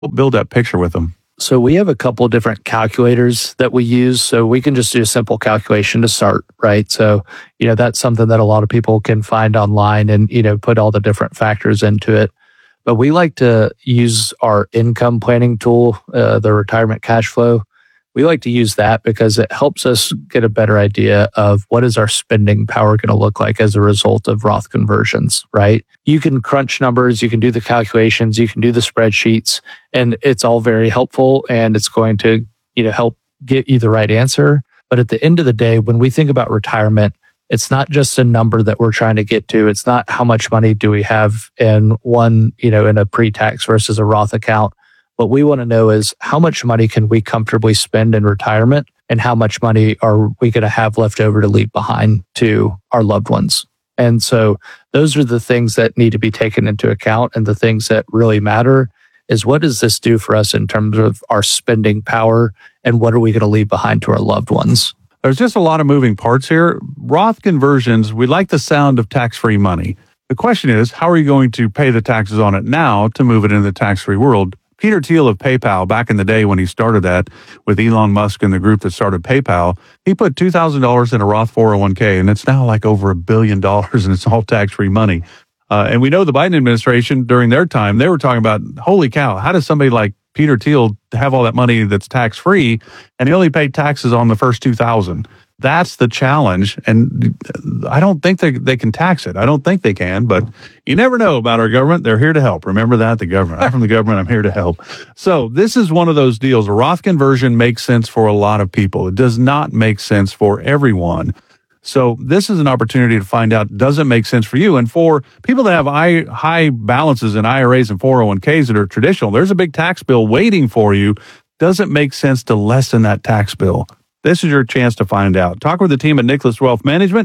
build that picture with them. So we have a couple of different calculators that we use. So we can just do a simple calculation to start, right? So, that's something that a lot of people can find online and, put all the different factors into it. But we like to use our income planning tool, the retirement cash flow. We like to use that because it helps us get a better idea of what is our spending power going to look like as a result of Roth conversions, right? You can crunch numbers, you can do the calculations, you can do the spreadsheets, and it's all very helpful and it's going to, help get you the right answer. But at the end of the day, when we think about retirement, it's not just a number that we're trying to get to. It's not how much money do we have in one, in a pre-tax versus a Roth account. What we want to know is how much money can we comfortably spend in retirement and how much money are we going to have left over to leave behind to our loved ones. And so those are the things that need to be taken into account. And the things that really matter is what does this do for us in terms of our spending power and what are we going to leave behind to our loved ones? There's just a lot of moving parts here. Roth conversions, we like the sound of tax-free money. The question is, how are you going to pay the taxes on it now to move it into the tax-free world? Peter Thiel of PayPal, back in the day when he started that with Elon Musk and the group that started PayPal, he put $2,000 in a Roth 401k, and it's now like over $1 billion, and it's all tax-free money. And we know the Biden administration, during their time, they were talking about, holy cow, how does somebody like Peter Thiel have all that money that's tax-free, and he only paid taxes on the first $2,000? That's the challenge, and I don't think they can tax it. I don't think they can, but you never know about our government. They're here to help. Remember that, the government. I'm from the government. I'm here to help. So this is one of those deals. A Roth conversion makes sense for a lot of people. It does not make sense for everyone. So this is an opportunity to find out, does it make sense for you? And for people that have high balances in IRAs and 401ks that are traditional, there's a big tax bill waiting for you. Does it make sense to lessen that tax bill? This is your chance to find out. Talk with the team at Nicholas Wealth Management,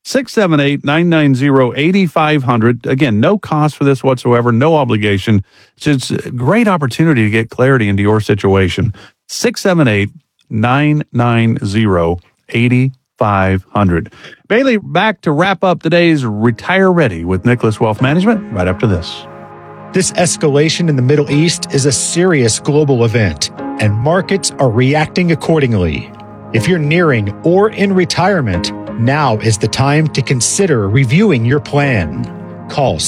678-990-8500. Again, no cost for this whatsoever, no obligation. It's just a great opportunity to get clarity into your situation. 678-990-8500. Bailey, back to wrap up today's Retire Ready with Nicholas Wealth Management right after this. This escalation in the Middle East is a serious global event, and markets are reacting accordingly. If you're nearing or in retirement, now is the time to consider reviewing your plan. Call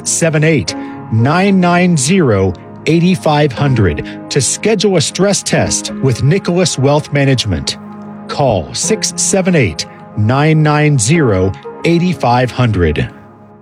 678-990-8500 to schedule a stress test with Nicholas Wealth Management. Call 678-990-8500.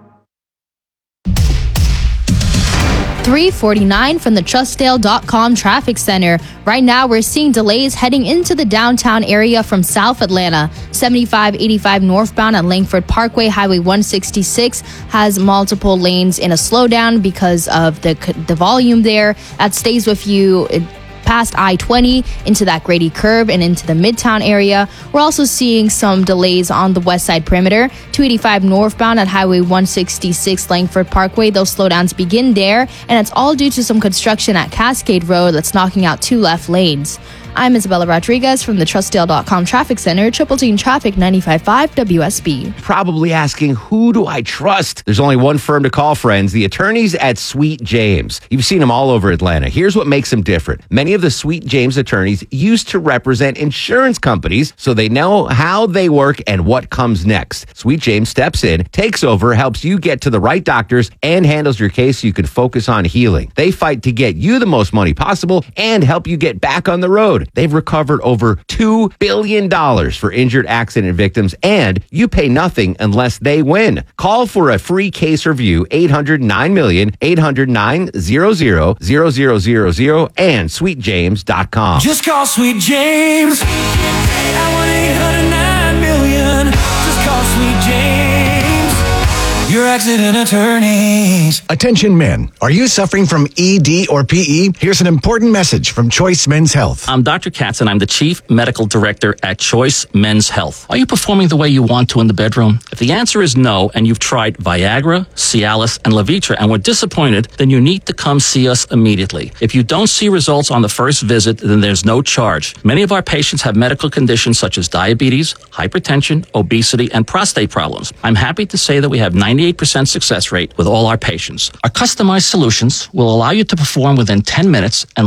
349 from the Trustdale.com Traffic Center. Right now, we're seeing delays heading into the downtown area from South Atlanta. 7585 northbound at Langford Parkway, Highway 166 has multiple lanes in a slowdown because of the volume there. That stays with you past I-20 into that Grady curve and into the Midtown area. We're also seeing some delays on the west side perimeter. 285 northbound at Highway 166 Langford Parkway. Those slowdowns begin there, and it's all due to some construction at Cascade Road that's knocking out 2 left lanes. I'm Isabella Rodriguez from the Trustdale.com Traffic Center, Triple Team Traffic 95.5 WSB. Probably asking, who do I trust? There's only one firm to call, friends, the attorneys at Sweet James. You've seen them all over Atlanta. Here's what makes them different. Many of the Sweet James attorneys used to represent insurance companies, so they know how they work and what comes next. Sweet James steps in, takes over, helps you get to the right doctors, and handles your case so you can focus on healing. They fight to get you the most money possible and help you get back on the road. They've recovered over $2 billion for injured accident victims, and you pay nothing unless they win. Call for a free case review, 800-9-million, 800-900-0000, and sweetjames.com. Just call Sweet James at 1-800-9-million. Just call Sweet James, your accident attorneys. Attention men, are you suffering from ED or PE? Here's an important message from Choice Men's Health. I'm Dr. Katz, and I'm the Chief Medical Director at Choice Men's Health. Are you performing the way you want to in the bedroom? If the answer is no, and you've tried Viagra, Cialis, and Levitra and were disappointed, then you need to come see us immediately. If you don't see results on the first visit, then there's no charge. Many of our patients have medical conditions such as diabetes, hypertension, obesity, and prostate problems. I'm happy to say that we have 98% 98% success rate with all our patients. Our customized solutions will allow you to perform within 10 minutes and